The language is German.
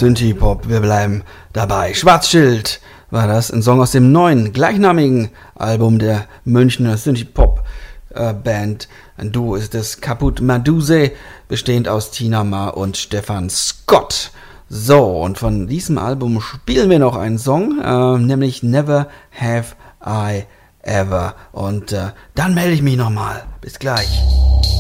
Synthie-Pop, wir bleiben dabei. Schwarzschild war das, ein Song aus dem neuen, gleichnamigen Album der Münchner Synthie-Pop-Band. Ein Duo ist es, Caput Maduse, bestehend aus Tina Ma und Stefan Scott. So, und von diesem Album spielen wir noch einen Song, nämlich Never Have I Ever. Und dann melde ich mich nochmal. Bis gleich.